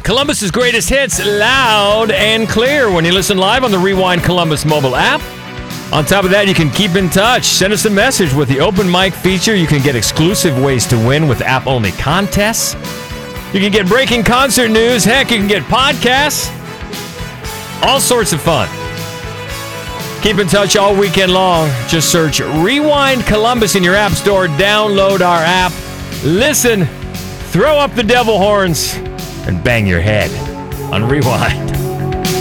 Columbus's greatest hits loud and clear when you listen live on the Rewind Columbus mobile app. On top of that, you can keep in touch. Send us a message with the open mic feature. You can get exclusive ways to win with app-only contests. You can get breaking concert news. Heck, you can get podcasts. All sorts of fun. Keep in touch all weekend long. Just search Rewind Columbus in your app store. Download our app. Listen, throw up the devil horns, and bang your head on Rewind.